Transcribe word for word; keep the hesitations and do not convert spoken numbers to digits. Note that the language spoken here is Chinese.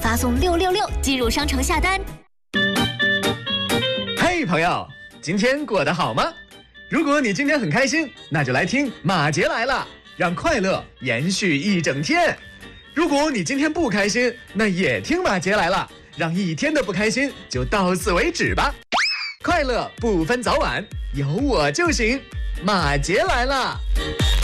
发送六六六进入商城下单。 嘿，朋友，今天过得好吗？如果你今天很开心，那就来听马杰来了，让快乐延续一整天。如果你今天不开心，那也听马杰来了，让一天的不开心就到此为止吧。快乐不分早晚，有我就行。马杰来了。